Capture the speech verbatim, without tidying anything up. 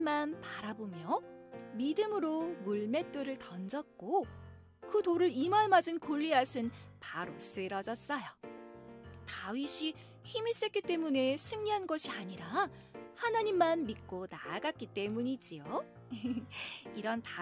만 바라보며 믿음으로 물맷돌을 던졌고 그 돌을 이마에 맞은 골리앗은 바로 쓰러졌어요. 다윗이 힘이 셌기 때문에 승리한 것이 아니라 하나님만 믿고 나아갔기 때문이지요. 이런